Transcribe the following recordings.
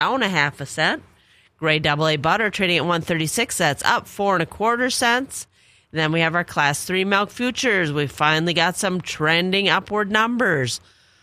down 0.5 cent. Grade AA butter trading at 136. That's up 4 1/4 cents. Then we have our Class 3 milk futures. We finally got some trending upward numbers.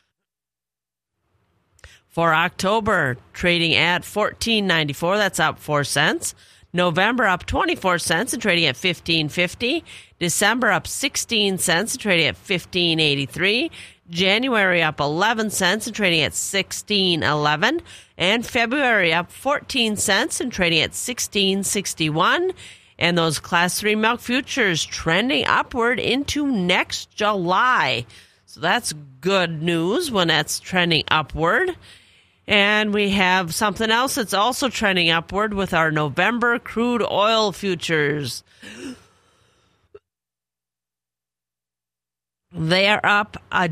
For October, trading at $14.94. That's up 4 cents. November up 24 cents and trading at $15.50. December up 16 cents and trading at $15.83. January up 11 cents and trading at $16.11. And February up 14 cents and trading at $16.61. And those Class 3 milk futures trending upward into next July. So that's good news when that's trending upward. And we have something else that's also trending upward with our November crude oil futures. They are up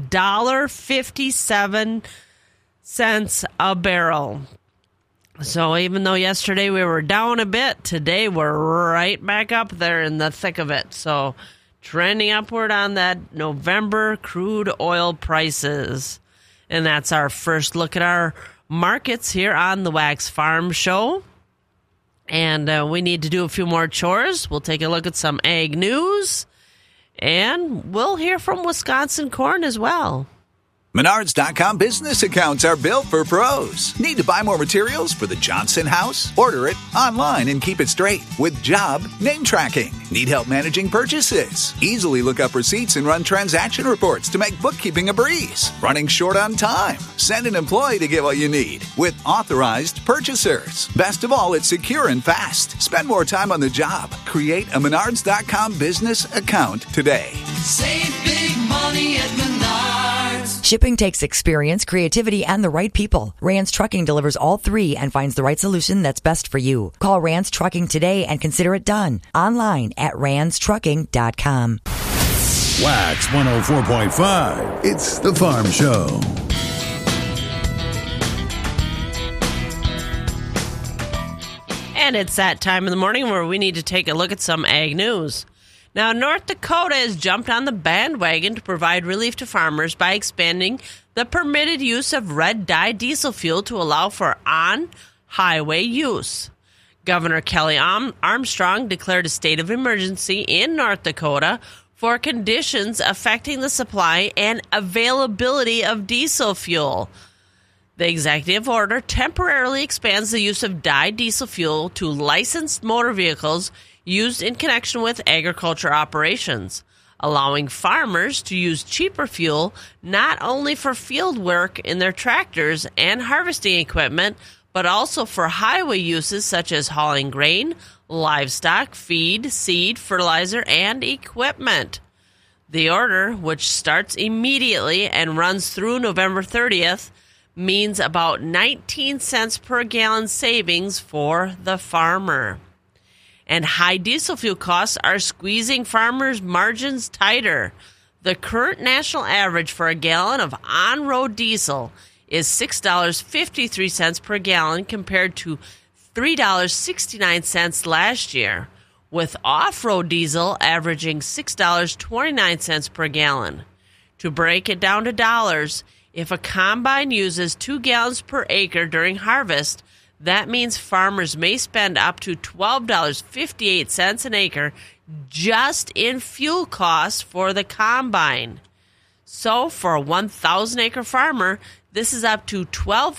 $1.57 a barrel. So even though yesterday we were down a bit, today we're right back up there in the thick of it. So trending upward on that November crude oil prices. And that's our first look at our markets here on the Wax Farm Show. And we need to do a few more chores. We'll take a look at some ag news. And we'll hear from Wisconsin corn as well. Menards.com business accounts are built for pros. Need to buy more materials for the Johnson house? Order it online and keep it straight with job name tracking. Need help managing purchases? Easily look up receipts and run transaction reports to make bookkeeping a breeze. Running short on time? Send an employee to get what you need with authorized purchasers. Best of all, it's secure and fast. Spend more time on the job. Create a Menards.com business account today. Save big money at Menards. Shipping takes experience, creativity, and the right people. Rance Trucking delivers all three and finds the right solution that's best for you. Call Rance Trucking today and consider it done. Online at ranceTrucking.com. Wax 104.5. It's the Farm Show. And it's that time of the morning where we need to take a look at some ag news. Now, North Dakota has jumped on the bandwagon to provide relief to farmers by expanding the permitted use of red dye diesel fuel to allow for on-highway use. Governor Kelly Armstrong declared a state of emergency in North Dakota for conditions affecting the supply and availability of diesel fuel. The executive order temporarily expands the use of dyed diesel fuel to licensed motor vehicles used in connection with agriculture operations, allowing farmers to use cheaper fuel not only for field work in their tractors and harvesting equipment, but also for highway uses such as hauling grain, livestock, feed, seed, fertilizer, and equipment. The order, which starts immediately and runs through November 30th, means about 19 cents per gallon savings for the farmer. And high diesel fuel costs are squeezing farmers' margins tighter. The current national average for a gallon of on-road diesel is $6.53 per gallon compared to $3.69 last year, with off-road diesel averaging $6.29 per gallon. To break it down to dollars, if a combine uses 2 gallons per acre during harvest, that means farmers may spend up to $12.58 an acre just in fuel costs for the combine. So for a 1,000-acre farmer, this is up to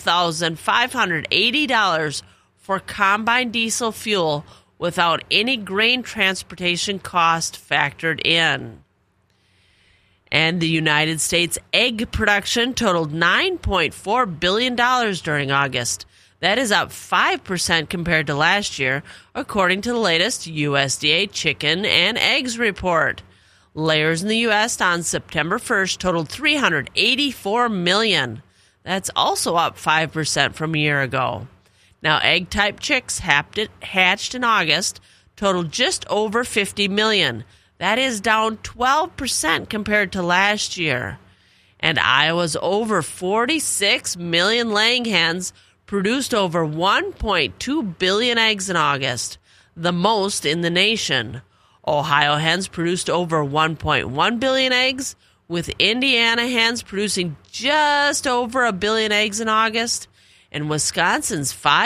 $12,580 for combine diesel fuel without any grain transportation cost factored in. And the United States egg production totaled $9.4 billion during August. That is up 5% compared to last year, according to the latest USDA chicken and eggs report. Layers in the U.S. on September 1st totaled 384 million. That's also up 5% from a year ago. Now, egg-type chicks hatched in August totaled just over 50 million. That is down 12% compared to last year. And Iowa's over 46 million laying hens produced over 1.2 billion eggs in August, the most in the nation. Ohio hens produced over 1.1 billion eggs, with Indiana hens producing just over 1 billion eggs in August. And Wisconsin's